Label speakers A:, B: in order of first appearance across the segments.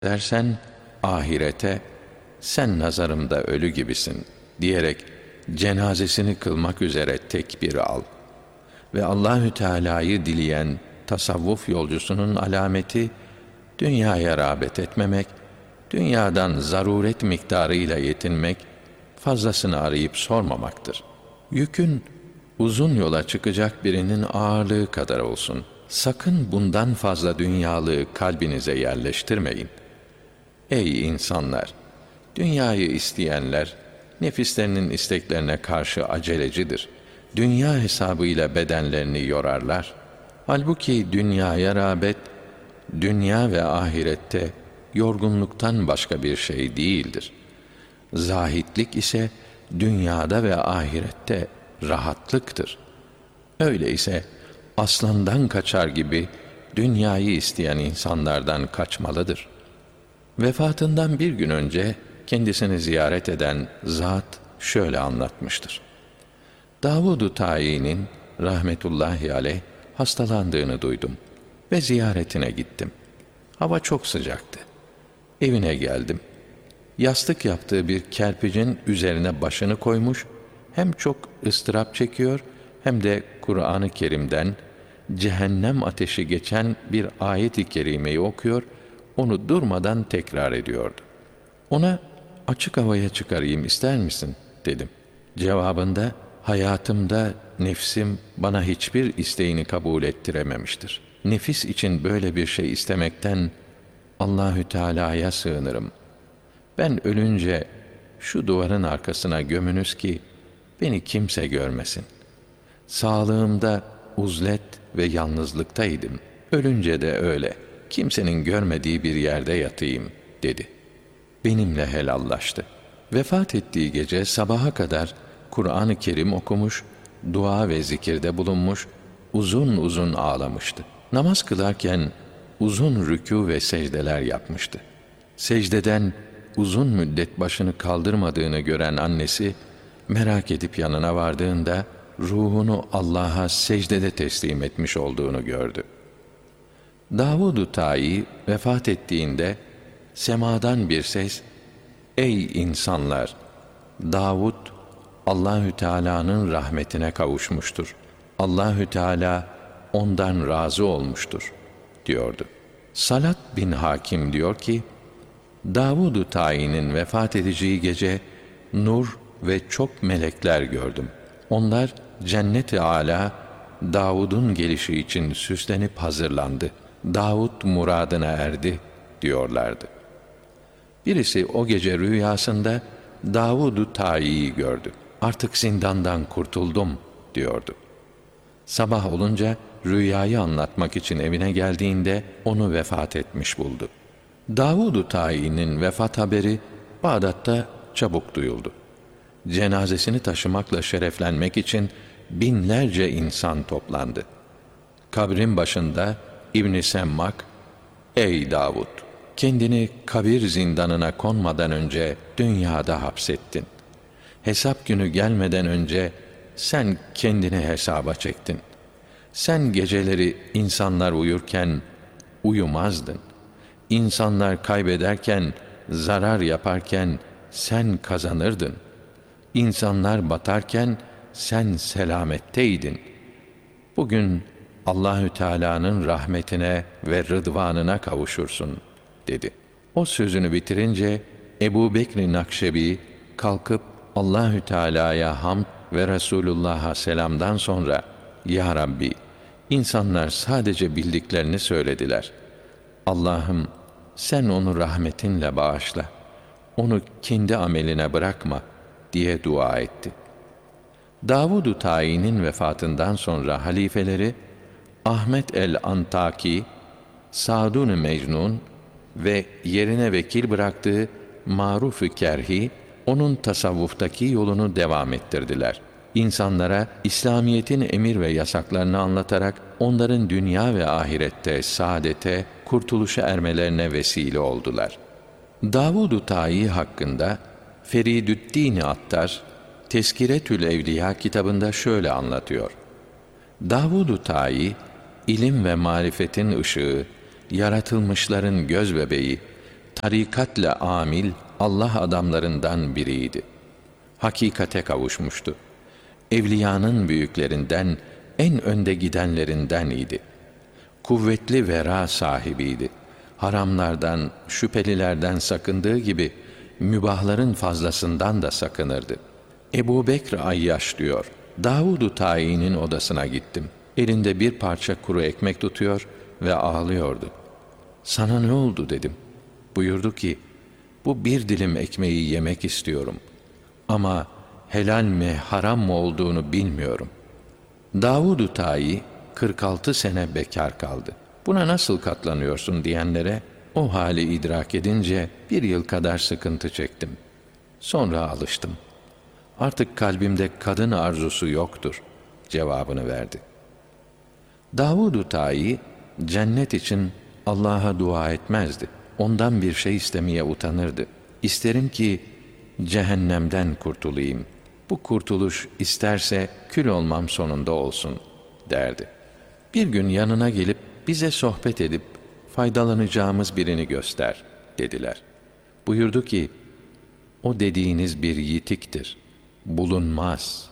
A: dersen ahirete sen nazarımda ölü gibisin diyerek cenazesini kılmak üzere tekbir al. Ve Allahü Teala'yı dileyen tasavvuf yolcusunun alameti dünyaya rağbet etmemek, dünyadan zaruret miktarıyla yetinmek, fazlasını arayıp sormamaktır. Yükün uzun yola çıkacak birinin ağırlığı kadar olsun. Sakın bundan fazla dünyalığı kalbinize yerleştirmeyin. Ey insanlar! Dünyayı isteyenler, nefislerinin isteklerine karşı acelecidir. Dünya hesabıyla bedenlerini yorarlar. Halbuki dünyaya rağbet, dünya ve ahirette yorgunluktan başka bir şey değildir. Zahitlik ise dünyada ve ahirette rahatlıktır. Öyleyse aslandan kaçar gibi dünyayı isteyen insanlardan kaçmalıdır. Vefatından bir gün önce kendisini ziyaret eden zat şöyle anlatmıştır. Davud-u Tai'nin rahmetullahi aleyh hastalandığını duydum ve ziyaretine gittim. Hava çok sıcaktı. Evine geldim. Yastık yaptığı bir kerpicin üzerine başını koymuş, hem çok ıstırap çekiyor hem de Kur'an-ı Kerim'den cehennem ateşi geçen bir ayet-i kerimeyi okuyor, onu durmadan tekrar ediyordu. Ona açık havaya çıkarayım ister misin dedim. Cevabında hayatımda nefsim bana hiçbir isteğini kabul ettirememiştir. Nefis için böyle bir şey istemekten Allahü Teala'ya sığınırım. Ben ölünce şu duvarın arkasına gömünüz ki beni kimse görmesin. Sağlığımda uzlet ve yalnızlıktaydım. Ölünce de öyle. Kimsenin görmediği bir yerde yatayım dedi. Benimle helallaştı. Vefat ettiği gece sabaha kadar Kur'an-ı Kerim okumuş, dua ve zikirde bulunmuş, uzun uzun ağlamıştı. Namaz kılarken uzun rükû ve secdeler yapmıştı. Secdeden uzun müddet başını kaldırmadığını gören annesi, merak edip yanına vardığında ruhunu Allah'a secdede teslim etmiş olduğunu gördü. Davud-u Tai vefat ettiğinde semadan bir ses, "Ey insanlar! Davud Allahü Teala'nın rahmetine kavuşmuştur. Allahü Teala ondan razı olmuştur." diyordu. Salat bin Hakim diyor ki, Davud-u Tai'nin vefat edeceği gece nur ve çok melekler gördüm. Onlar cennet-i âlâ Davud'un gelişi için süslenip hazırlandı. Davud muradına erdi diyorlardı. Birisi o gece rüyasında Davud-u Tai'yi gördü. Artık zindandan kurtuldum diyordu. Sabah olunca rüyayı anlatmak için evine geldiğinde onu vefat etmiş buldu. Davud-u Tai'nin vefat haberi Bağdat'ta çabuk duyuldu. Cenazesini taşımakla şereflenmek için binlerce insan toplandı. Kabrin başında İbn-i Semmak, "Ey Davud! Kendini kabir zindanına konmadan önce dünyada hapsettin. Hesap günü gelmeden önce sen kendini hesaba çektin. Sen geceleri insanlar uyurken uyumazdın. İnsanlar kaybederken, zarar yaparken sen kazanırdın. İnsanlar batarken sen selametteydin. Bugün Allahü Teala'nın rahmetine ve rıdvanına kavuşursun." dedi. O sözünü bitirince Ebu Bekr Nakşebi kalkıp Allahü Teala'ya hamd ve Resulullah'a selamdan sonra, "Ya Rabbi, insanlar sadece bildiklerini söylediler. Allah'ım sen onu rahmetinle bağışla. Onu kendi ameline bırakma." diye dua etti. Davud-u Tai'nin vefatından sonra halifeleri Ahmet el-Antaki, Sa'dun-u Mecnun ve yerine vekil bıraktığı Maruf-u Kerhi, onun tasavvuftaki yolunu devam ettirdiler. İnsanlara İslamiyet'in emir ve yasaklarını anlatarak onların dünya ve ahirette saadete, kurtuluşa ermelerine vesile oldular. Davud-u Tai hakkında Feridüddin Attar, Teskiretül Evliya kitabında şöyle anlatıyor. Davud-u Tai, ilim ve marifetin ışığı, yaratılmışların göz bebeği, tarikatle amil Allah adamlarından biriydi. Hakikate kavuşmuştu. Evliyanın büyüklerinden, en önde gidenlerinden idi. Kuvvetli vera sahibiydi. Haramlardan, şüphelilerden sakındığı gibi mübahların fazlasından da sakınırdı. Ebu Bekr Ayyaş diyor, Davud-u Tayi'nin odasına gittim. Elinde bir parça kuru ekmek tutuyor ve ağlıyordu. Sana ne oldu dedim. Buyurdu ki, bu bir dilim ekmeği yemek istiyorum. Ama helal mi haram mı olduğunu bilmiyorum. Davud-u Tayi 46 sene bekar kaldı. Buna nasıl katlanıyorsun diyenlere o hali idrak edince bir yıl kadar sıkıntı çektim. Sonra alıştım. Artık kalbimde kadın arzusu yoktur cevabını verdi. Davud-u Tayi cennet için Allah'a dua etmezdi. Ondan bir şey istemeye utanırdı. İsterim ki cehennemden kurtulayım. Bu kurtuluş isterse kül olmam sonunda olsun derdi. Bir gün yanına gelip bize sohbet edip faydalanacağımız birini göster dediler. Buyurdu ki, o dediğiniz bir yitiktir, bulunmaz.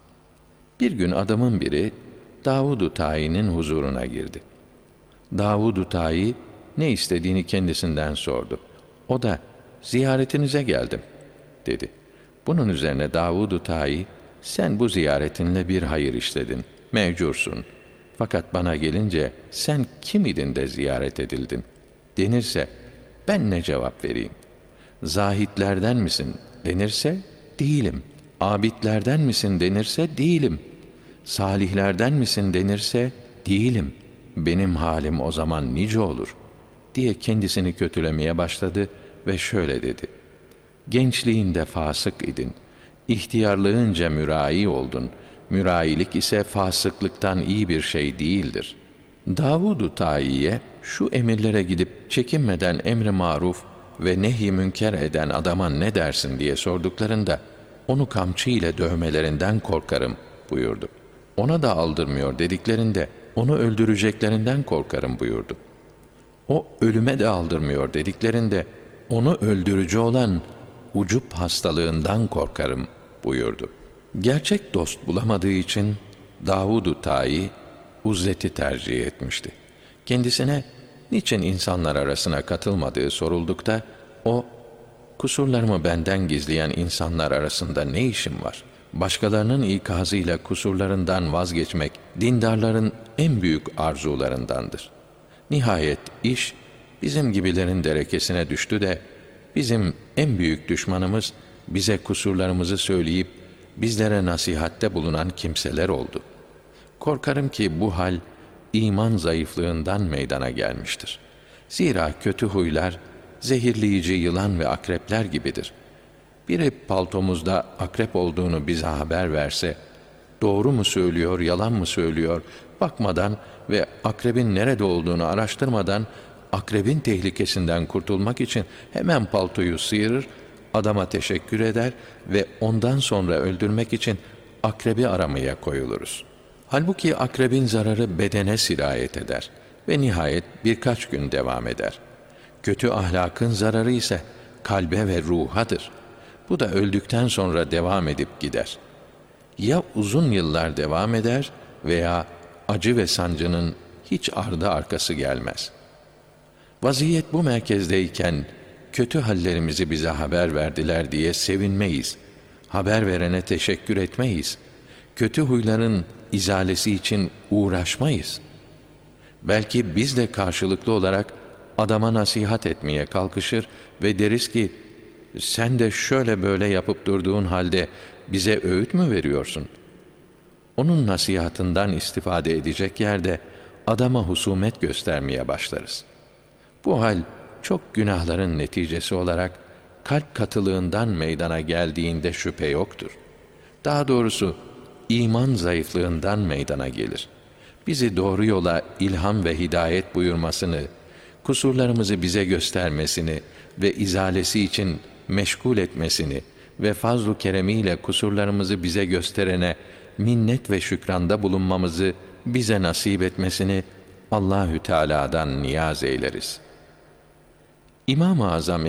A: Bir gün adamın biri Davud-u Tayi'nin huzuruna girdi. Davud-u Tayi ne istediğini kendisinden sordu. O da ziyaretinize geldim dedi. Bunun üzerine Davud-u Tayi, sen bu ziyaretinle bir hayır işledin, mecursun. Fakat bana gelince sen kim idin de ziyaret edildin denirse ben ne cevap vereyim? Zahitlerden misin denirse değilim. Abidlerden misin denirse değilim. Salihlerden misin denirse değilim. Benim halim o zaman nice olur diye kendisini kötülemeye başladı ve şöyle dedi. Gençliğinde fasık idin, ihtiyarlığınca mürai oldun. Mürailik ise fasıklıktan iyi bir şey değildir. Davud-u Tayi'ye şu emirlere gidip çekinmeden emri maruf ve nehy-i münker eden adama ne dersin diye sorduklarında onu kamçı ile dövmelerinden korkarım buyurdu. Ona da aldırmıyor dediklerinde onu öldüreceklerinden korkarım buyurdu. O ölüme de aldırmıyor dediklerinde onu öldürücü olan ucup hastalığından korkarım buyurdu. Gerçek dost bulamadığı için Davud-u Tayi uzleti tercih etmişti. Kendisine niçin insanlar arasına katılmadığı soruldukta o, kusurlarımı benden gizleyen insanlar arasında ne işim var? Başkalarının ikazıyla kusurlarından vazgeçmek dindarların en büyük arzularındandır. Nihayet iş bizim gibilerin derekesine düştü de bizim en büyük düşmanımız bize kusurlarımızı söyleyip bizlere nasihatte bulunan kimseler oldu. Korkarım ki bu hal iman zayıflığından meydana gelmiştir. Zira kötü huylar zehirleyici yılan ve akrepler gibidir. Biri paltomuzda akrep olduğunu bize haber verse, doğru mu söylüyor, yalan mı söylüyor, bakmadan ve akrebin nerede olduğunu araştırmadan, akrebin tehlikesinden kurtulmak için hemen paltoyu sıyırır, adama teşekkür eder ve ondan sonra öldürmek için akrebi aramaya koyuluruz. Halbuki akrebin zararı bedene sirayet eder ve nihayet birkaç gün devam eder. Kötü ahlakın zararı ise kalbe ve ruhadır. Bu da öldükten sonra devam edip gider. Ya uzun yıllar devam eder veya acı ve sancının hiç ardı arkası gelmez. Vaziyet bu merkezdeyken kötü hallerimizi bize haber verdiler diye sevinmeyiz. Haber verene teşekkür etmeyiz. Kötü huyların izalesi için uğraşmayız. Belki biz de karşılıklı olarak adama nasihat etmeye kalkışır ve deriz ki, sen de şöyle böyle yapıp durduğun halde bize öğüt mü veriyorsun? Onun nasihatından istifade edecek yerde adama husumet göstermeye başlarız. Bu hal çok günahların neticesi olarak kalp katılığından meydana geldiğinde şüphe yoktur. Daha doğrusu iman zayıflığından meydana gelir. Bizi doğru yola ilham ve hidayet buyurmasını, kusurlarımızı bize göstermesini ve izalesi için meşgul etmesini ve fazl-ı keremiyle kusurlarımızı bize gösterene minnet ve şükranda bulunmamızı bize nasip etmesini Allahü Teala'dan niyaz eyleriz. İmam-ı Azam